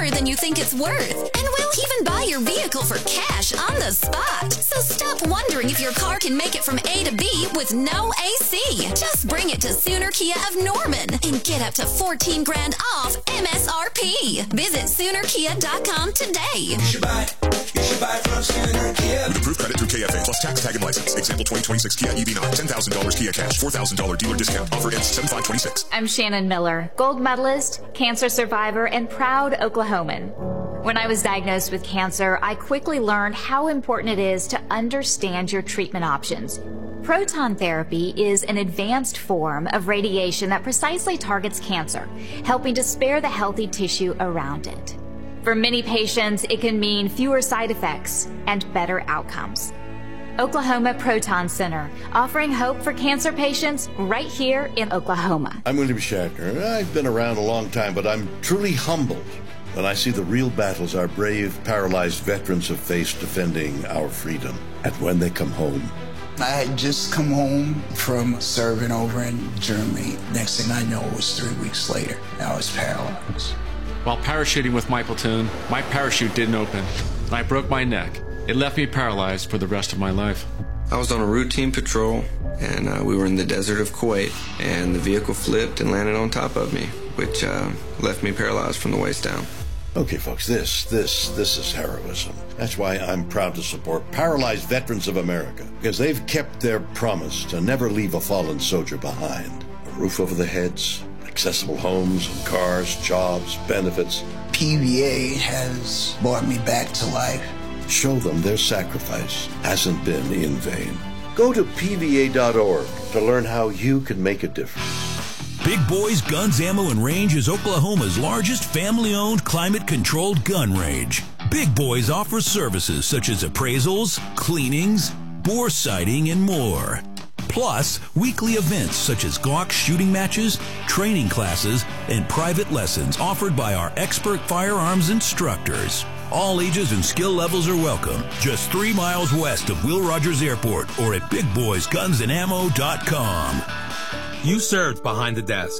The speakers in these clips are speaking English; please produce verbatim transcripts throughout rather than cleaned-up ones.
more than you think it's worth. And we'll even buy your vehicle for cash on the spot. So stop wondering if your car can make it from A to B with no A C. Just bring it to Sooner Kia of Norman and get up to fourteen grand off M S R P. Visit Sooner Kia dot com today. You should buy, you should buy from Sooner Kia. With approved credit through K F A plus tax, tag, and license. Example twenty twenty-six Kia E V nine. ten thousand dollars Kia cash. four thousand dollars dealer discount. Offer ends seven five twenty-six. I'm Shannon Miller, gold medalist, cancer survivor, and proud Oklahoman. When I was diagnosed with cancer, I quickly learned how important it is to understand your treatment options. Proton therapy is an advanced form of radiation that precisely targets cancer, helping to spare the healthy tissue around it. For many patients, it can mean fewer side effects and better outcomes. Oklahoma Proton Center, offering hope for cancer patients right here in Oklahoma. I'm William Shatner. I've been around a long time, but I'm truly humbled when I see the real battles our brave, paralyzed veterans have faced defending our freedom. And when they come home, I had just come home from serving over in Germany. Next thing I know, it was three weeks later. I was paralyzed. While parachuting with my platoon, my parachute didn't open, and I broke my neck. It left me paralyzed for the rest of my life. I was on a routine patrol, and uh, we were in the desert of Kuwait, and the vehicle flipped and landed on top of me, which uh, left me paralyzed from the waist down. Okay, folks, this, this, this is heroism. That's why I'm proud to support Paralyzed Veterans of America, because they've kept their promise to never leave a fallen soldier behind. A roof over their heads, accessible homes and cars, jobs, benefits. P V A has brought me back to life. Show them their sacrifice hasn't been in vain. Go to P V A dot org to learn how you can make a difference. Big Boys Guns, Ammo, and Range is Oklahoma's largest family-owned, climate-controlled gun range. Big Boys offers services such as appraisals, cleanings, bore sighting, and more. Plus, weekly events such as Glock shooting matches, training classes, and private lessons offered by our expert firearms instructors. All ages and skill levels are welcome. Just three miles west of Will Rogers Airport or at big boys guns and ammo dot com. You served behind the desk.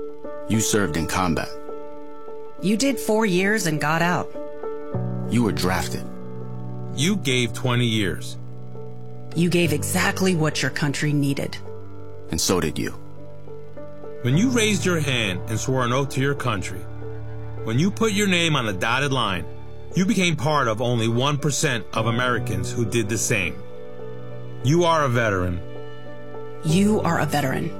You served in combat. You did four years and got out. You were drafted. You gave twenty years. You gave exactly what your country needed. And so did you. When you raised your hand and swore an oath to your country, when you put your name on a dotted line, you became part of only one percent of Americans who did the same. You are a veteran. You are a veteran.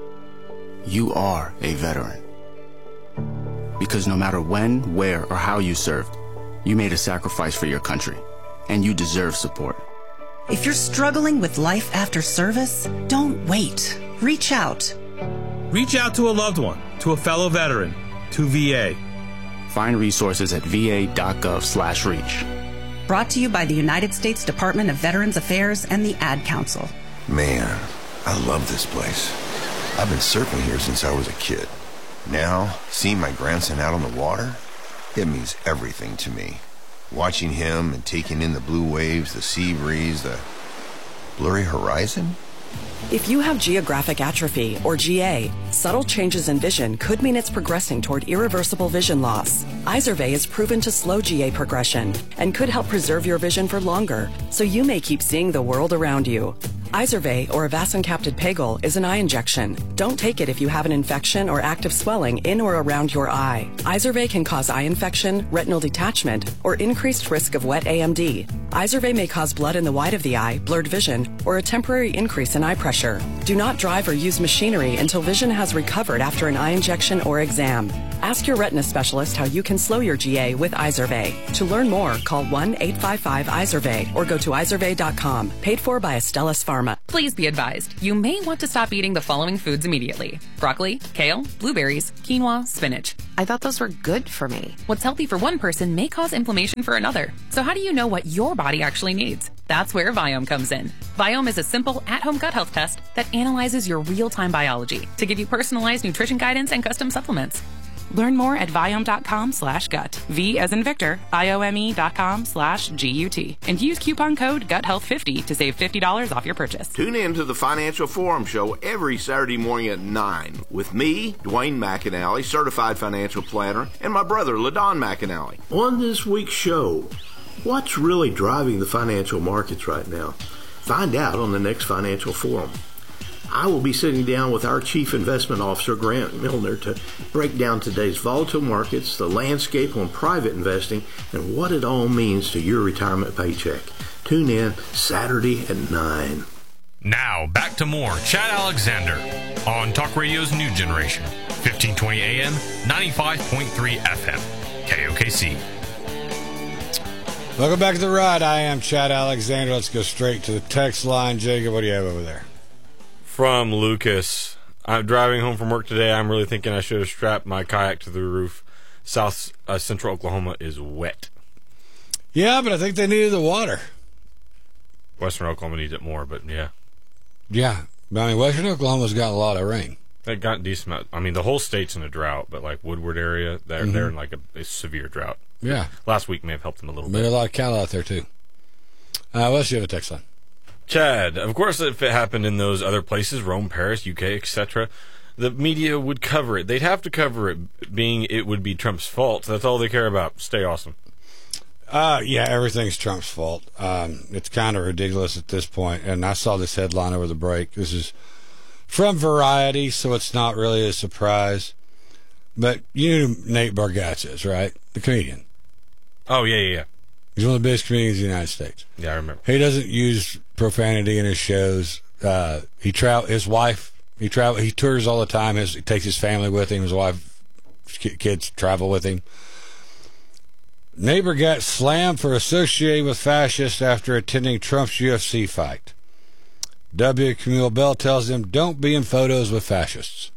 You are a veteran. Because no matter when, where, or how you served, you made a sacrifice for your country, and you deserve support. If you're struggling with life after service, don't wait. Reach out. Reach out to a loved one, to a fellow veteran, to V A. Find resources at V A dot gov slash reach. Brought to you by the United States Department of Veterans Affairs and the Ad Council. Man, I love this place. I've been surfing here since I was a kid. Now, seeing my grandson out on the water, it means everything to me. Watching him and taking in the blue waves, the sea breeze, the blurry horizon. If you have geographic atrophy, or G A, subtle changes in vision could mean it's progressing toward irreversible vision loss. Izervay is proven to slow G A progression and could help preserve your vision for longer, so you may keep seeing the world around you. Izervay, or avacincaptad pegol, is an eye injection. Don't take it if you have an infection or active swelling in or around your eye. Izervay can cause eye infection, retinal detachment, or increased risk of wet A M D. Izervay may cause blood in the white of the eye, blurred vision, or a temporary increase in eye pressure. Do not drive or use machinery until vision has recovered after an eye injection or exam. Ask your retina specialist how you can slow your G A with Izervay. To learn more, call one eight five five Izervay or go to izervay dot com. Paid for by Astellas Pharma. Please be advised, you may want to stop eating the following foods immediately. Broccoli, kale, blueberries, quinoa, spinach. I thought those were good for me. What's healthy for one person may cause inflammation for another. So how do you know what your body actually needs? That's where Viome comes in. Viome is a simple at-home gut health test that analyzes your real-time biology to give you personalized nutrition guidance and custom supplements. Learn more at Viome.com slash gut. V as in Victor, I-O-M-E dot com slash G-U-T. And use coupon code gut health fifty to save fifty dollars off your purchase. Tune in to the Financial Forum Show every Saturday morning at nine with me, Dwayne McAnally, certified financial planner, and my brother, LaDon McAnally. On this week's show, what's really driving the financial markets right now? Find out on the next Financial Forum. I will be sitting down with our Chief Investment Officer, Grant Milner, to break down today's volatile markets, the landscape on private investing, and what it all means to your retirement paycheck. Tune in Saturday at nine. Now, back to more Chad Alexander on Talk Radio's New Generation, fifteen twenty A M, ninety-five point three F M, K O K C. Welcome back to the ride. I am Chad Alexander. Let's go straight to the text line. Jacob, what do you have over there? From Lucas. I'm driving home from work today. I'm really thinking I should have strapped my kayak to the roof. South uh, Central Oklahoma is wet. Yeah, but I think they needed the water. Western Oklahoma needs it more, but yeah. Yeah. I mean, Western Oklahoma's got a lot of rain. They got decent amount. I mean, the whole state's in a drought, but like Woodward area, they're, mm-hmm. they're in like a, a severe drought. Yeah. Last week may have helped them a little Maybe bit. a lot of cattle out there, too. Uh, what else do you have a text line? Chad, of course, if it happened in those other places, Rome, Paris, U K, et cetera, the media would cover it. They'd have to cover it, being it would be Trump's fault. That's all they care about. Stay awesome. Uh, yeah, everything's Trump's fault. Um, it's kind of ridiculous at this point. And I saw this headline over the break. This is from Variety, so it's not really a surprise. But you know who Nate Bargatze is, right? The comedian. Oh, yeah, yeah, yeah. He's one of the biggest comedians in the United States. Yeah, I remember. He doesn't use profanity in his shows. Uh, he travel. His wife. He travel. He tours all the time. His, he takes his family with him. His wife, kids travel with him. Neighbor got slammed for associating with fascists after attending Trump's U F C fight. W. Camille Bell tells him, "Don't be in photos with fascists."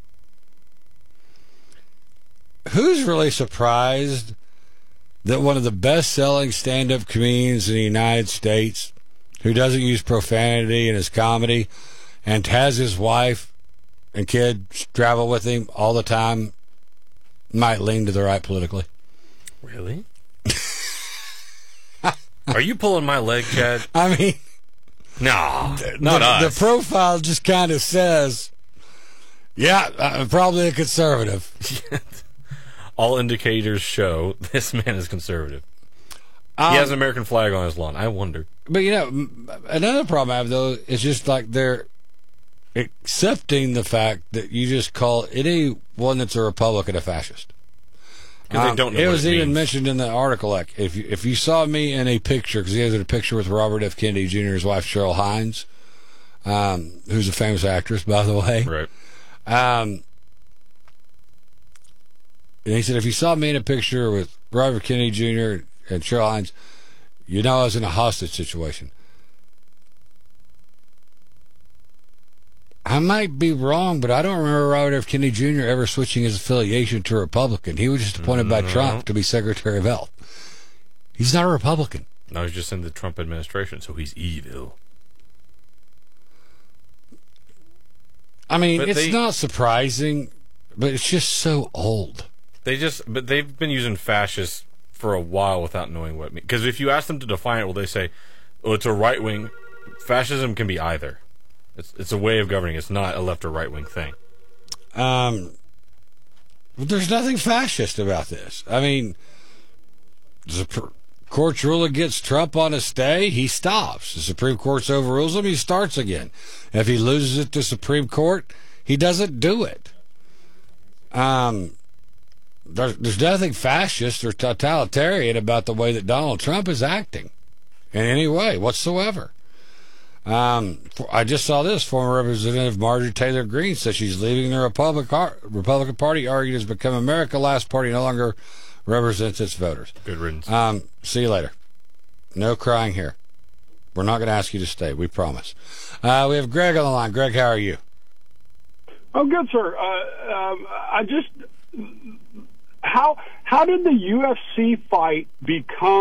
Who's really surprised that one of the best-selling stand-up comedians in the United States, who doesn't use profanity in his comedy and has his wife and kids travel with him all the time, might lean to the right politically? Really? Are you pulling my leg, Chad? I mean, no, the, not the, us. The profile just kind of says, yeah, I'm probably a conservative. All indicators show this man is conservative. Um, he has an American flag on his lawn. I wonder. But, you know, another problem I have, though, is just like they're accepting the fact that you just call anyone that's a Republican a fascist. Because um, they don't know It what was it even means. mentioned in the article, like, if you, if you saw me in a picture, because he has a picture with Robert F. Kennedy Junior, his wife, Cheryl Hines, um, who's a famous actress, by the way. Right. Um, and he said, if you saw me in a picture with Robert Kennedy Junior and Cheryl Hines, you know I was in a hostage situation. I might be wrong, but I don't remember Robert F. Kennedy Junior ever switching his affiliation to Republican. He was just appointed by No. Trump to be Secretary of Health. He's not a Republican. No, he's just in the Trump administration, so he's evil. I mean, But it's they- not surprising, but it's just so old. They just, but they've been using fascist for a while without knowing what it means. Because if you ask them to define it, well, they say, "Oh, it's a right wing." Fascism can be either. It's it's a way of governing. It's not a left or right wing thing. Um, but there's nothing fascist about this. I mean, the Supreme Court's rule against Trump on a stay, he stops. The Supreme Court overrules him, he starts again. If he loses it to Supreme Court, he doesn't do it. Um, there, there's nothing fascist or totalitarian about the way that Donald Trump is acting in any way whatsoever. Um, I just saw this. Former Representative Marjorie Taylor Greene says she's leaving the Republic, Republican Party, argued has become America's last party, no longer represents its voters. Good riddance. Um, see you later. No crying here. We're not going to ask you to stay. We promise. Uh, we have Greg on the line. Greg, how are you? Oh, good, sir. Uh, um, I just how how did the U F C fight become